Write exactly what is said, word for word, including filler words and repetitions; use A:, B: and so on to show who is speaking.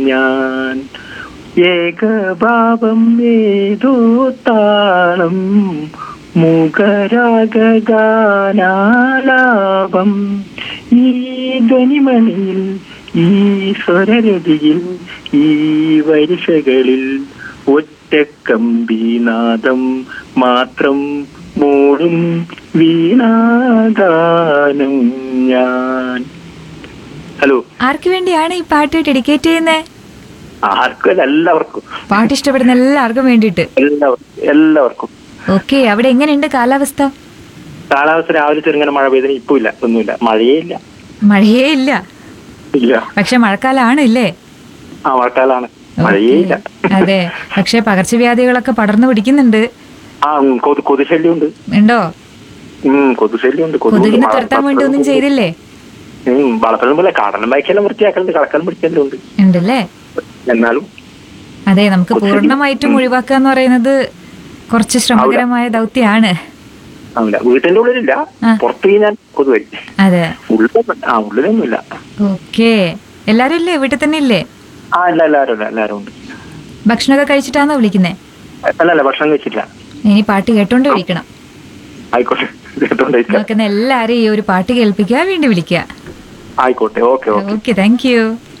A: ഞാൻ. ഏകഭാവം ഏതോ താളം മുഖരാഗാനാലാപം ഈ ധ്വനിമണിയിൽ ഈ സ്വരരതിയിൽ ഈ വരിശകളിൽ ഒറ്റക്കമ്പീനാദം മാത്രം മൂടും വീണാഗാനം ഞാൻ. ഹലോ,
B: ആർക്ക് വേണ്ടിയാണ് ഈ പാട്ട് ഡെഡിക്കേറ്റ് ചെയ്യുന്നത്?
A: ആർക്കും എല്ലാവർക്കും.
B: പാട്ട് ഇഷ്ടപ്പെടുന്ന എല്ലാവർക്കും വേണ്ടിയിട്ട്.
A: എല്ലാവർക്കും എല്ലാവർക്കും.
B: ഓക്കെ, അവിടെ എങ്ങനെയുണ്ട് കാലാവസ്ഥ?
A: കാലാവസ്ഥ രാവിലെ ചെറുങ്ങനെ മഴ പെയ്തതിന് ഇപ്പൊ ഇല്ല, ഒന്നുമില്ല, മഴയേ ഇല്ല.
B: മഴയേ ഇല്ല,
A: ഇല്ല.
B: പക്ഷെ മഴക്കാലാണ് ഇല്ലേ?
A: ആ, മഴക്കാലാണ്, മഴയേ ഇല്ല.
B: അതെ, പക്ഷെ പകർച്ചവ്യാധികളൊക്കെ പടർന്നു പിടിക്കുന്നുണ്ട്.
A: ആ, കൊതു കൊതുശല്യം ഉണ്ട്.
B: ഉണ്ടോ?
A: ഉം കൊതുശല്യം ഉണ്ട്.
B: കൊതുകിനെ തുരത്താൻ വേണ്ടി ഒന്നും ചെയ്തില്ലേ?
A: ഉം വളർത്തലും പോലെ കാടലും ബൈക്കെല്ലാം വൃത്തിയാക്കലുണ്ട്, കളക്കലും പിടിക്കലും ഉണ്ട്.
B: ഉണ്ടല്ലേ?
A: എന്നാലും
B: അതെ, നമുക്ക് പൂർണ്ണമായിട്ടും ഒഴിവാക്കുക എന്ന് പറയുന്നത് കുറച്ച് ശ്രമകരമായ ദൗത്യമാണ്.
A: വീട്ടിന്റെ ഉള്ളിലില്ല, പുറത്ത് കഴിഞ്ഞാൽ കൊതുവരി.
B: അതെ,
A: ആ ഉള്ളിലൊന്നുമില്ല.
B: ഓക്കെ, എല്ലാരും ഇല്ലേ? വീട്ടിൽ തന്നെ ഇല്ലേ?
A: ആ, ഇല്ല, എല്ലാരും ഇല്ല, എല്ലാരും ഉണ്ട്.
B: ഭക്ഷണമൊക്കെ കഴിച്ചിട്ടാണോ വിളിക്കുന്നേ?
A: അല്ലല്ല, ഭക്ഷണം കഴിച്ചിട്ടില്ല.
B: ഇനി പാട്ട് കേട്ടോണ്ട് വിളിക്കണം.
A: ആയിക്കോട്ടെ,
B: നോക്കുന്ന എല്ലാരും ഈ ഒരു പാട്ട് കേൾപ്പിക്കുക, വീണ്ടും വിളിക്കുക.
A: ആയിക്കോട്ടെ, okay okay
B: okay, thank you.